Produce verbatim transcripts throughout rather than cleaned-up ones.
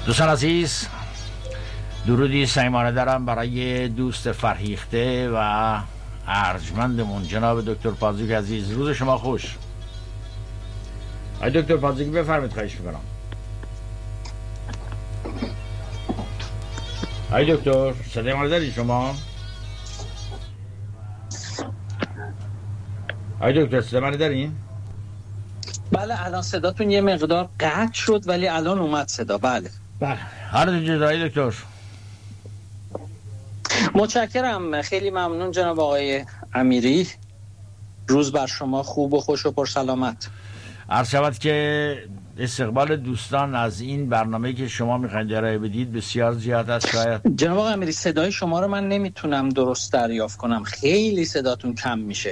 دوستان عزیز، درودی صمیمانه دارم برای دوست فرهیخته و ارجمندمون جناب دکتر پادزیک عزیز. روز شما خوش. آی دکتر پادزیک بفرمایید، خواهش میکنم. آی دکتر صدای ما رو دارید شما؟ آی دکتر صدای ما رو دارین؟ بله الان صداتون یه مقدار قطع شد ولی الان اومد صدا. بله بله. حالتون چطوره دکتر؟ متشکرم، خیلی ممنون جناب آقای امیری. روز بر شما خوب و خوش و پر سلامت. عرض شود که استقبال دوستان از این برنامه‌ای که شما میخواید ارائه بدید بسیار زیاد است. شاید جناب آقای امیری صدای شما رو من نمیتونم درست دریافت کنم، خیلی صداتون کم میشه.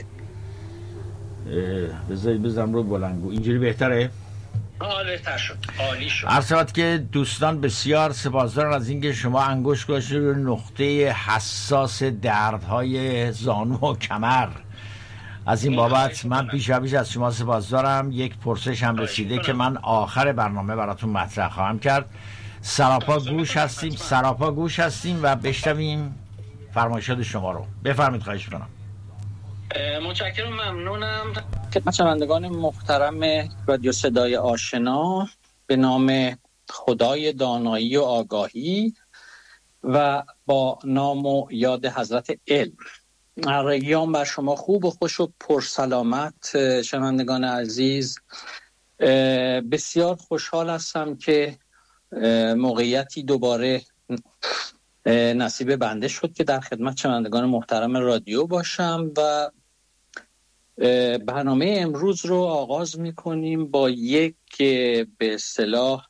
بذارید بزنم رو بلندگو. اینجوری بهتره؟ عالی شد، عالی شد. عرض شود که دوستان بسیار سپاسگزارم از اینکه شما انگشت گذاشتید روی نقطه حساس دردهای زانو و کمر. از این بابت من پیش پیش از شما سپاسگزارم. یک پرسش هم رسیده که من آخر برنامه براتون مطرح خواهم کرد. سراپا گوش هستیم سراپا گوش هستیم و بشنویم فرمایشات شما رو. بفرمایید، خواهش می‌کنم. متشکرم، ممنونم. خدمت شنوندگان محترم رادیو صدای آشنا، به نام خدای دانایی و آگاهی و با نام و یاد حضرت علم، ایام بر شما خوب و خوش و پرسلامت. شنوندگان عزیز، بسیار خوشحال هستم که موقعیتی دوباره نصیب بنده شد که در خدمت شنوندگان محترم رادیو باشم و برنامه امروز رو آغاز می‌کنیم با یک به اصطلاح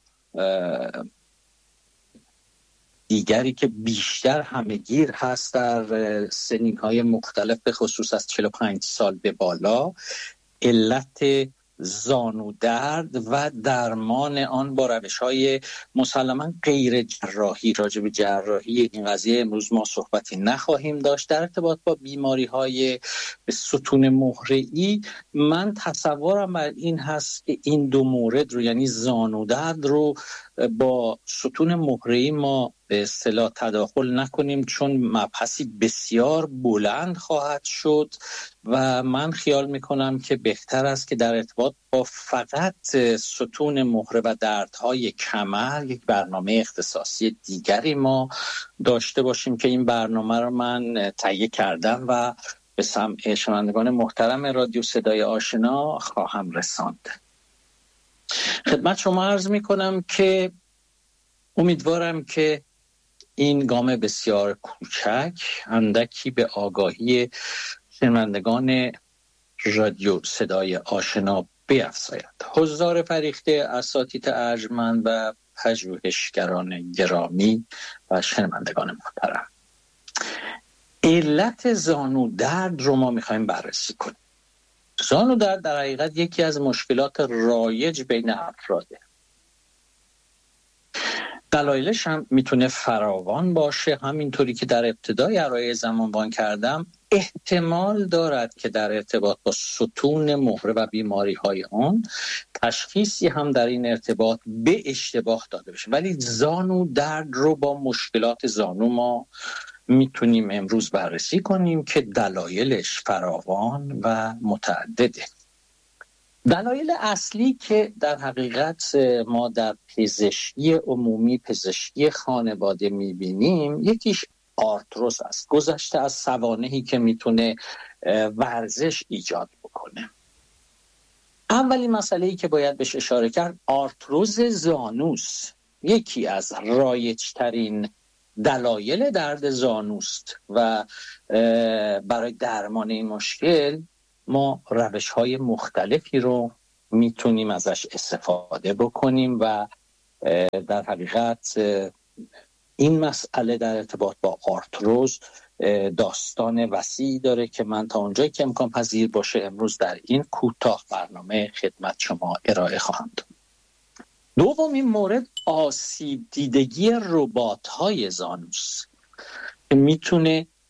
دیگری که بیشتر همه‌گیر هست در سنین‌های مختلف، به خصوص از چهل و پنج سال به بالا، علت زانو درد و درمان آن با روش‌های مسلماً غیر جراحی. راجع به جراحی این قضیه امروز ما صحبتی نخواهیم داشت. در ارتباط با بیماری‌های ستون مهره‌ای، من تصورم بر این هست که این دو مورد رو، یعنی زانو درد رو با ستون مهره‌ای ما به اصطلاح تداخل نکنیم، چون مبحثی بسیار بلند خواهد شد و من خیال میکنم که بهتر است که در ارتباط با فقط ستون مهره و دردهای کمر یک برنامه اختصاصی دیگری ما داشته باشیم که این برنامه رو من تهیه کردم و به سمع شنوندگان محترم رادیو صدای آشنا خواهم رساند. خدمت شما عرض میکنم که امیدوارم که این گام بسیار کوچک اندکی به آگاهی شنوندگان رادیو صدای آشنا بیفزاید. حضار فریخته، اساتید ارجمند و پژوهشگران گرامی و شنوندگان محترم، علت زانو درد رو ما میخوایم بررسی کنیم. زانو درد در حقیقت یکی از مشکلات رایج بین افراده. دلایلش هم میتونه فراوان باشه. همینطوری که در ابتدای عرایضم عنوان کردم، احتمال دارد که در ارتباط با ستون مهره و بیماری‌های آن تشخیصی هم در این ارتباط به اشتباه داده بشه، ولی زانو درد رو با مشکلات زانو ما میتونیم امروز بررسی کنیم که دلایلش فراوان و متعدده. دلایل اصلی که در حقیقت ما در پزشکی عمومی، پزشکی خانواده میبینیم، یکیش آرتروز است، گذشته از سوانحی که میتونه ورزش ایجاد بکنه. اولین مسئله‌ای که باید بهش اشاره کرد آرتروز زانوست. یکی از رایج‌ترین دلایل درد زانوست و برای درمان این مشکل ما روش‌های مختلفی رو میتونیم ازش استفاده بکنیم و در حقیقت این مسئله در ارتباط با آرتروز داستان وسیعی داره که من تا اونجایی که امکان پذیر باشه امروز در این کوتاه برنامه خدمت شما ارائه خواهم داد. دومین مورد آسیب دیدگی رباط‌های زانوست که میتونه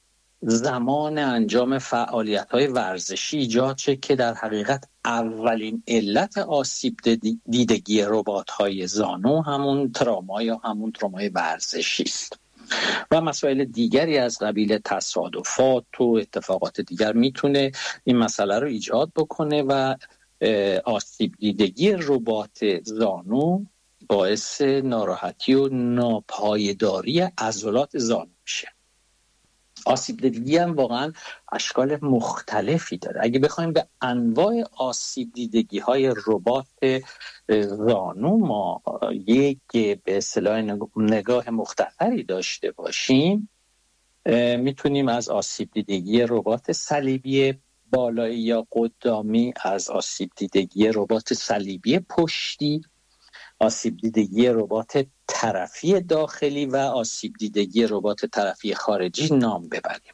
زمان انجام فعالیت‌های ورزشی ایجاد شه که در حقیقت اولین علت آسیب دیدگی رباط‌های زانو همون تراما یا همون ترامای ورزشی است. و مسائل دیگری از قبیل تصادفات و اتفاقات دیگر میتونه این مسئله رو ایجاد بکنه و آسیب دیدگی رباط زانو باعث ناراحتی و ناپایداری عضلات زانو میشه. آسیب دیدگی هم واقعا اشکال مختلفی داره. اگه بخوایم به انواع آسیب دیدگی های رباط زانو ما یک به اصطلاح نگاه مختصری داشته باشیم، میتونیم از آسیب دیدگی رباط صلیبی بالایی یا قدامی، از آسیب دیدگی رباط صلیبی پشتی، آسیب دیدگی رباط طرفی داخلی و آسیب دیدگی رباط طرفی خارجی نام ببریم.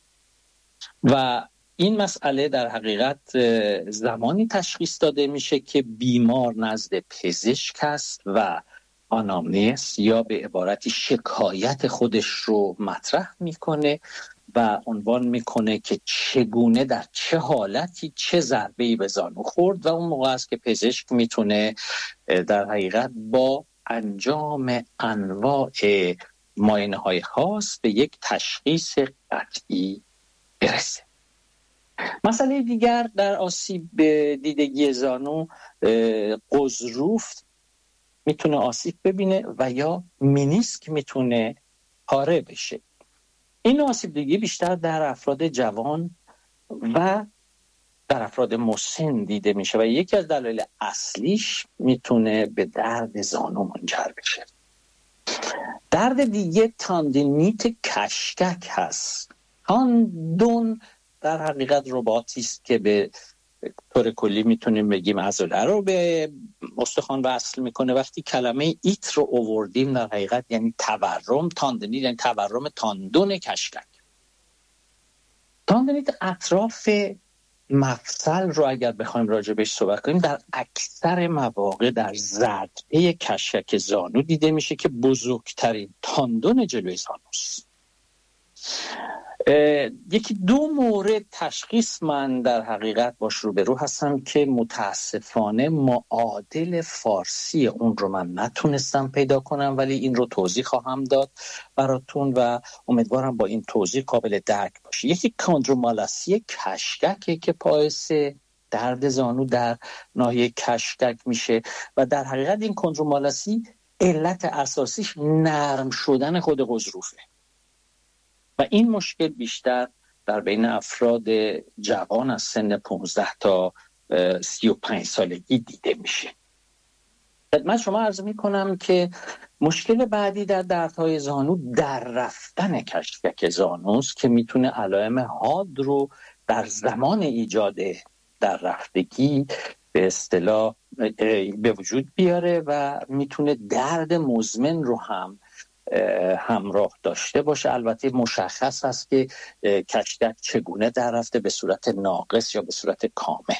و این مسئله در حقیقت زمانی تشخیص داده میشه که بیمار نزد پزشک است و آنامنز یا به عبارتی شکایت خودش رو مطرح میکنه و عنوان میکنه که چگونه در چه حالتی چه ضربه‌ای به زانو خورد و اون موقع است که پزشک میتونه در حقیقت با انجام انواع معاینه‌های خاص به یک تشخیص قطعی برسه. مسئله دیگر در آسیب دیدگی زانو، قضروف میتونه آسیب ببینه و یا مینیسک میتونه پاره بشه. این آسیب دیدگی بیشتر در افراد جوان و در افراد مسن دیده میشه و یکی از دلایل اصلیش میتونه به درد زانو منجر بشه. درد دیگه تاندینیت کشکک هست. تاندون در حقیقت رباطی است که به طور کلی میتونیم بگیم عضله رو به استخوان وصل میکنه. وقتی کلمه ایت رو آوردیم در حقیقت یعنی تورم، تاندنیت یعنی تورم تاندون کشکک. تاندنیت اطراف مفصل رو اگر بخوایم راجع بهش صحبت کنیم، در اکثر مواقع در زرده کشکک زانو دیده میشه که بزرگترین تاندون جلوی زانوست. یکی دو مورد تشخیص من در حقیقت باش روبرو هستم که متاسفانه معادل فارسی اون رو من نتونستم پیدا کنم، ولی این رو توضیح خواهم داد براتون و امیدوارم با این توضیح قابل درک باشه. یکی کاندرومالاسی کشککه که باعث درد زانو در ناحیه کشکک میشه و در حقیقت این کاندرومالاسی علت اساسیش نرم شدن خود غضروفه و این مشکل بیشتر در بین افراد جوان از سن پانزده تا سی و پنج سالگی دیده میشه. خدمت شما عرض میکنم که مشکل بعدی در دردهای زانو در رفتن کشکک زانوست که میتونه علائم حاد رو در زمان ایجاد در رفتگی به اصطلاح به وجود بیاره و میتونه درد مزمن رو هم همراه داشته باشه. البته مشخص است که کشکک چگونه در رفته، به صورت ناقص یا به صورت کامل.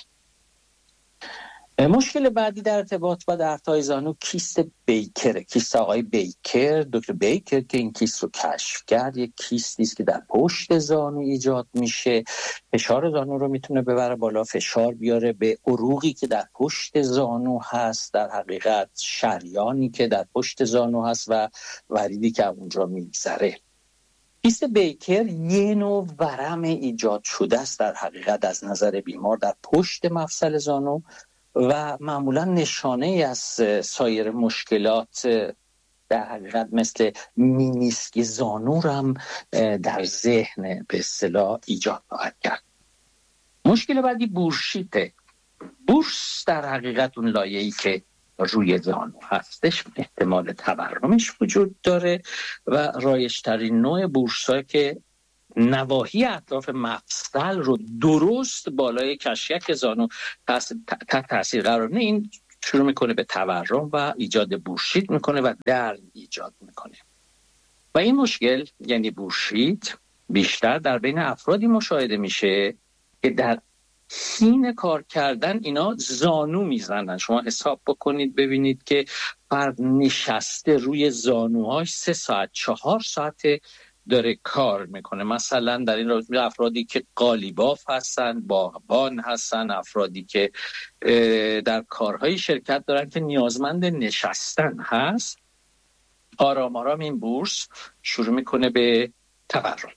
مشکل بعدی در ارتباط با دردهای زانو کیست بیکر، کیست آقای بیکر، دکتر بیکر که این کیست رو کشف کرد. یک کیستی است که در پشت زانو ایجاد میشه، فشار زانو رو میتونه ببره بالا، فشار بیاره به عروقی که در پشت زانو هست، در حقیقت شریانی که در پشت زانو هست و وریدی که اونجا میگذره. کیست بیکر یه نوع ورم ایجاد شده است در حقیقت از نظر بیمار در پشت مفصل زانو و معمولا نشانه ای از سایر مشکلات در حقیقت مثل مینیسک زانو هم در ذهن به اصطلاح ایجاد خواهد کرد. مشکل بعدی بورشیته. بورس در حقیقت اون لایه‌ای که روی زانو هستش احتمال تورمش وجود داره و رایج‌ترین نوع بورس‌ها که نواحی اطراف مفصل رو درست بالای کشکک زانو تحت تاثیر قرار نه، این شروع میکنه به تورم و ایجاد بورشیت میکنه و درد ایجاد میکنه. و این مشکل یعنی بورشیت بیشتر در بین افرادی مشاهده میشه که در حین کار کردن اینا زانو میزنن. شما حساب بکنید ببینید که فرد نشسته روی زانوهاش سه ساعت چهار ساعت داره کار میکنه. مثلا در این رابطه افرادی که قالیباف هستن، باغبان هستن، افرادی که در کارهای شرکت دارن که نیازمند نشستن هست، آرام آرام این بورس شروع میکنه به تورم.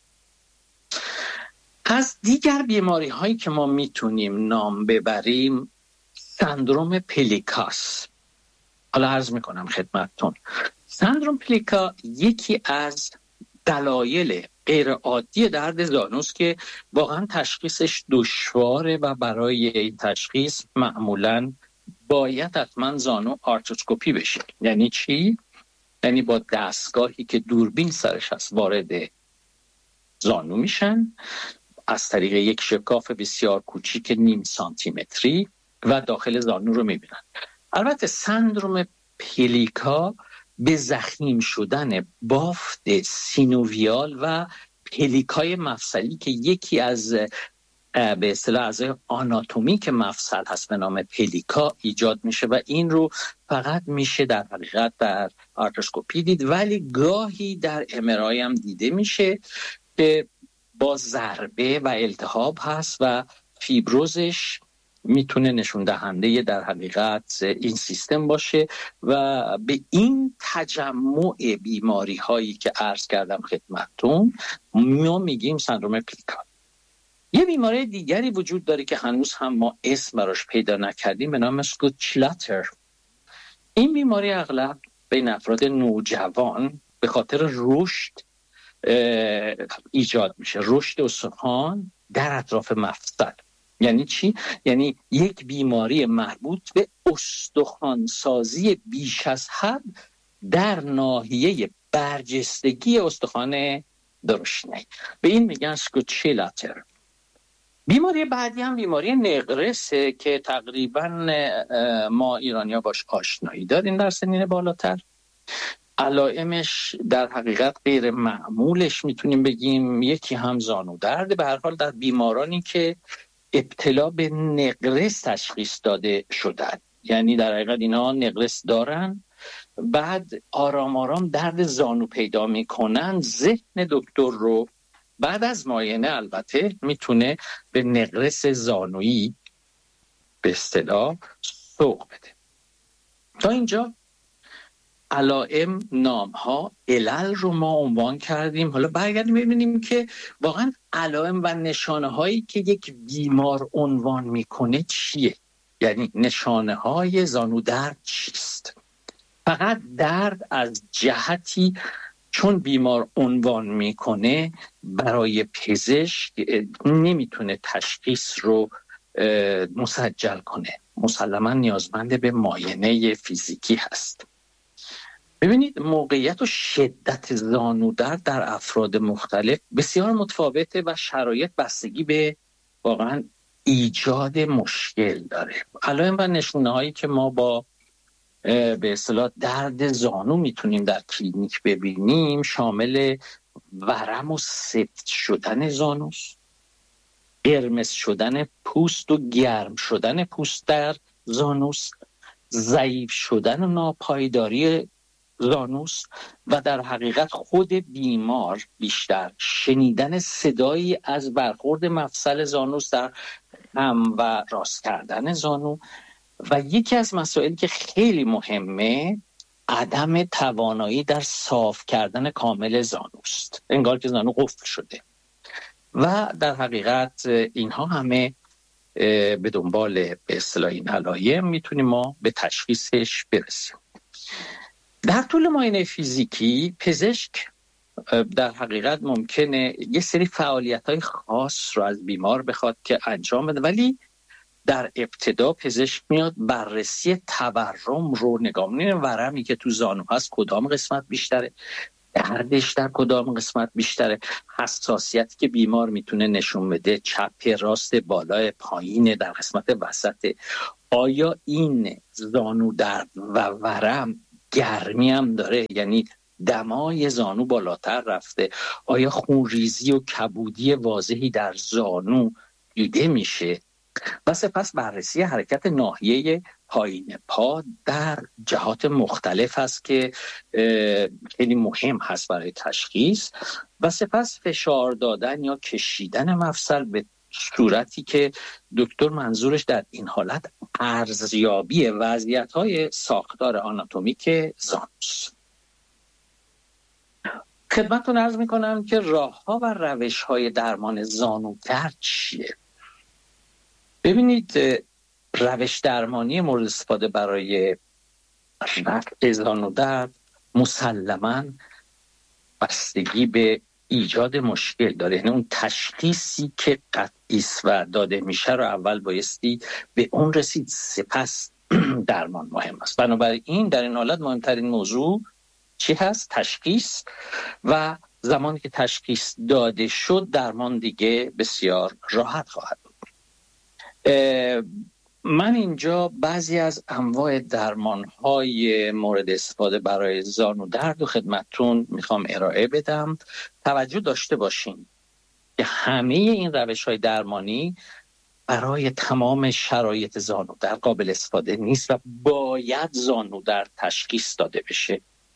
از دیگر بیماری هایی که ما میتونیم نام ببریم سندروم پلیکاس. حالا عرض میکنم خدمتتون، سندروم پلیکا یکی از دلایل غیر عادی درد زانوست که واقعا تشخیصش دشواره و برای این تشخیص معمولا باید حتما زانو آرتروسکوپی بشه. یعنی چی؟ یعنی با دستگاهی که دوربین سرش هست وارد زانو میشن از طریق یک شکاف بسیار کوچیک نیم سانتی متری و داخل زانو رو میبینن. البته سندروم پلیکا به ضخیم شدن بافت سینوویال و پلیکای مفصلی که یکی از به اصطلاح اعضای آناتومیک مفصل هست به نام پلیکا ایجاد میشه و این رو فقط میشه در حقیقت در آرتروسکوپی دید، ولی گاهی در ام آر آی هم دیده میشه که با ضربه و التهاب هست و فیبروزش میتونه نشون دهنده در حقیقت این سیستم باشه و به این تجمع بیماری هایی که عرض کردم خدمتتون ما میگیم سندروم پلیکا. یه بیماری دیگری وجود داره که هنوز هم ما اسم براش پیدا نکردیم به نام اسکوچلاتر. این بیماری اغلب بین افراد نوجوان به خاطر رشد ایجاد میشه، رشد استخوان در اطراف مفصل. یعنی چی؟ یعنی یک بیماری مربوط به استخوانسازی بیش از حد در ناحیه برجستگی استخوان درشنه. به این میگن اسکوچلاتر. بیماری بعدی هم بیماری نقرسه که تقریبا ما ایرانی‌ها باش آشنایی داریم در سنین بالاتر. علائمش در حقیقت غیر معمولش میتونیم بگیم یکی هم زانو درد، به هر حال در بیمارانی که ابتلا به نقرس تشخیص داده شدن، یعنی در حقیقت اینا نقرس دارن، بعد آرام آرام درد زانو پیدا میکنن، ذهن دکتر رو بعد از معاینه البته میتونه به نقرس زانویی به اصطلاح سوق بده. تا اینجا علائم، نام‌ها، علل رو ما عنوان کردیم. حالا برگردیم ببینیم که واقعا علائم و نشانه‌هایی که یک بیمار عنوان میکنه چیه؟ یعنی نشانه‌های زانو درد چیست؟ فقط درد از جهتی چون بیمار عنوان میکنه برای پزشک نمیتونه تشخیص رو مسجل کنه، مسلماً نیازمند به معاینه فیزیکی هست. ببینید موقعیت و شدت زانو درد در افراد مختلف بسیار متفاوته و شرایط بستگی به واقعا ایجاد مشکل داره. علائم و نشونه‌هایی که ما با به اصطلاح درد زانو میتونیم در کلینیک ببینیم شامل ورم و سفت شدن زانوست، قرمز شدن پوست و گرم شدن پوست در زانوست، ضعیف شدن و ناپایداری زانوست و در حقیقت خود بیمار بیشتر شنیدن صدایی از برخورد مفصل زانوست در خم و راست کردن زانو و یکی از مسائلی که خیلی مهمه عدم توانایی در صاف کردن کامل زانوست، انگار که زانو قفل شده و در حقیقت اینها همه به دنبال به اصطلاح این علائم میتونیم ما به تشخیصش برسیم. در طول معاینه فیزیکی پزشک در حقیقت ممکنه یه سری فعالیت‌های خاص رو از بیمار بخواد که انجام بده، ولی در ابتدا پزشک میاد بررسی تورم رو نگاه می‌کنه. ورمی که تو زانو هست کدام قسمت بیشتره، دردش در کدام قسمت بیشتره، حساسیتی که بیمار میتونه نشون بده چپ راست بالای پایین در قسمت وسط، آیا این زانو درد و ورم گرمی هم داره، یعنی دمای زانو بالاتر رفته، آیا خونریزی و کبودی واضحی در زانو دیده میشه و سپس بررسی حرکت ناحیه پایین پا در جهات مختلف است که خیلی مهم هست برای تشخیص، و سپس فشار دادن یا کشیدن مفصل به صورتی که دکتر منظورش در این حالت ارزیابی وضعیت‌های ساختار آناتومیک زانوست. خدمتتون عرض می‌کنم که راه‌ها و روش‌های درمان زانودرد چیه؟ ببینید، روش درمانی مورد استفاده برای رفع زانودرد مسلماً بستگی به ایجاد مشکل داره. یعنی اون تشخیصی که قطعی است و داده میشه رو اول بایستی به اون رسید، سپس درمان مهم است. بنابراین در این حالت مهمترین موضوع چی هست؟ تشخیص، و زمانی که تشخیص داده شد درمان دیگه بسیار راحت خواهد بود. من اینجا بعضی از انواع درمان‌های مورد استفاده برای زانودرد و خدمتتون میخوام ارائه بدم. توجه داشته باشین که همه این روش‌های درمانی برای تمام شرایط زانودرد قابل استفاده نیست و باید زانودرد تشخیص داده بشه،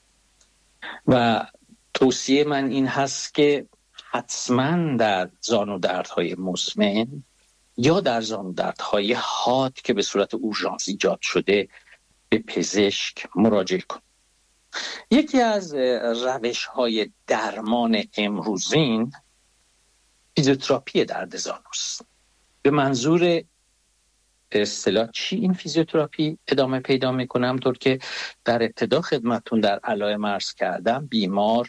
و توصیه من این هست که حتما در زانودردهای مزمن یا در زانودردهای حاد که به صورت اورژانس ایجاد شده به پزشک مراجعه کن. یکی از روش‌های درمان امروزین فیزیوتراپی درد زانوست. به منظور اصطلاح چی این فیزیوتراپی ادامه پیدا میکنه؟ همطور که در ابتدا خدمتتون در علائم عرض کردم، بیمار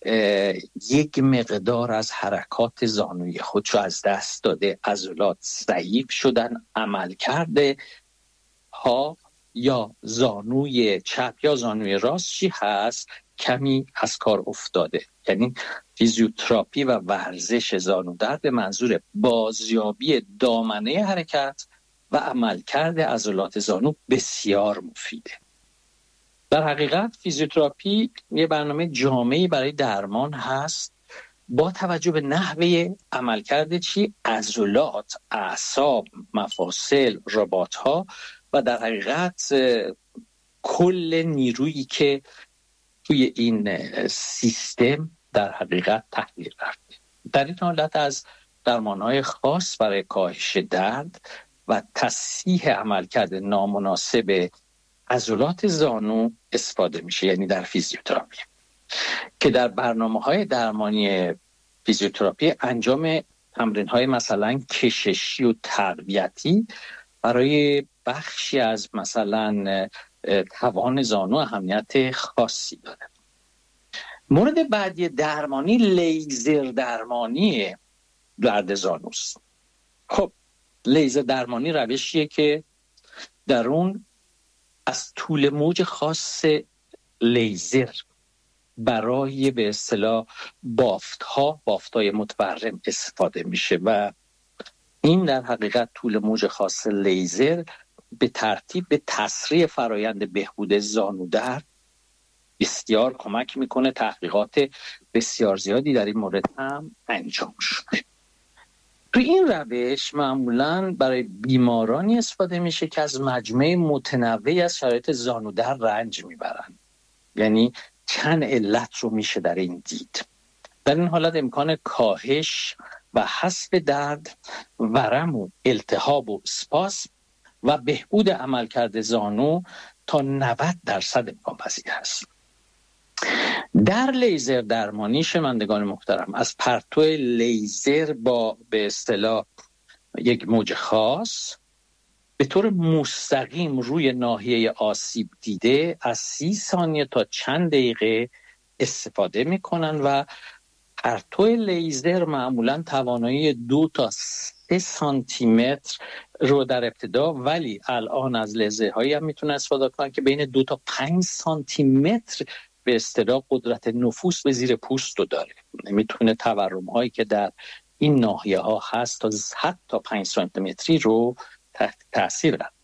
یک مقدار از حرکات زانوی خودشو از دست داده، عضلات ضعیف شدن، عمل کرده ها یا زانوی چپ یا زانوی راست چی هست کمی از کار افتاده. یعنی فیزیوتراپی و ورزش زانودرد به منظور بازیابی دامنه حرکت و عملکرد عضلات زانو بسیار مفیده. در حقیقت فیزیوتراپی یه برنامه جامعی برای درمان هست با توجه به نحوه عملکرد چی؟ عضلات، اعصاب، مفاصل، رباط‌ها و در حقیقت کل نیرویی که توی این سیستم در حقیقت تحلیل رفته. در این حالت از درمان‌های خاص برای کاهش درد و تصحیح عملکرد نامناسب عضلات زانو استفاده میشه، یعنی در فیزیوتراپی، که در برنامه‌های درمانی فیزیوتراپی انجام تمرین‌های مثلا کششی و تقویتی برای بخشی از مثلا توان زانو اهمیت خاصی داره. مورد بعدی درمانی لیزر درمانی درد زانوست. خب لیزر درمانی روشیه که در اون از طول موج خاص لیزر برای به اصطلاح بافت‌ها بافت‌های متورم استفاده میشه و این در حقیقت طول موج خاص لیزر به ترتیب به تسریع فرایند بهبود زانودرد بسیار کمک میکنه. تحقیقات بسیار زیادی در این مورد هم انجام شده. تو این روش معمولاً برای بیمارانی استفاده میشه که از مجموعه متنوعی از شرایط زانودرد رنج میبرن. یعنی چند علت رو میشه در این دید. در این حالت امکان کاهش و حذف درد، ورم و التهاب و اسپاسم و بهبود عملکرد زانو تا نود درصد امکان پذیر است. در لیزر درمانی شنوندگان محترم از پرتو لیزر با به اصطلاح یک موج خاص به طور مستقیم روی ناحیه آسیب دیده از سی ثانیه تا چند دقیقه استفاده میکنن و پرتو لیزر معمولا توانایی دو تا سه سانتی متر رو در ابتدا، ولی الان از لیزرهایی هم میتونه استفاده کنن که بین دو تا پنج سانتی متر به اصطلاح قدرت نفوذ به زیر پوست رو داره. میتونه تورم هایی که در این ناحیه ها هست تا حتی پنج سانتی متری رو تحت تاثیر قرار.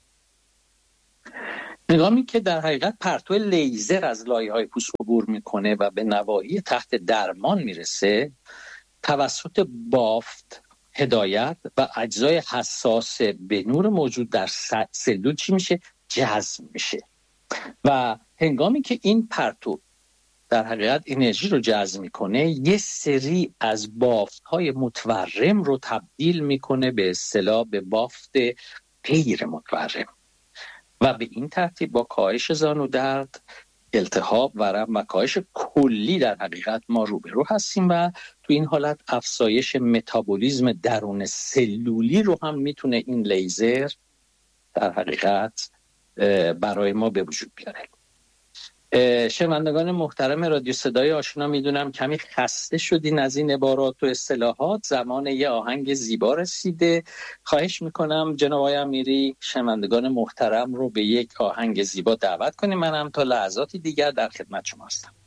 نگامی که در حقیقت پرتو لیزر از لایه های پوست عبور میکنه و به نواحی تحت درمان میرسه، توسط بافت هدایت و اجزای حساس به نور موجود در سلول چی میشه؟ جذب میشه و هنگامی که این پرتو در حقیقت انرژی رو جذب میکنه یه سری از بافت‌های متورم رو تبدیل میکنه به اصطلاح به بافت غیر متورم و به این ترتیب با کاهش زانو درد، التهاب، ورم و کاهش کلی در حقیقت ما روبرو هستیم و تو این حالت افزایش متابولیسم درون سلولی رو هم میتونه این لیزر در حقیقت برای ما به وجود بیاره. شنوندگان محترم رادیو صدای آشنا، میدونم کمی خسته شدین از این عبارات و اصطلاحات، زمان یه آهنگ زیبا رسیده. خواهش میکنم جناب آقای امیری شنوندگان محترم رو به یک آهنگ زیبا دعوت کنیم. من هم تا لحظاتی دیگر در خدمت شما هستم.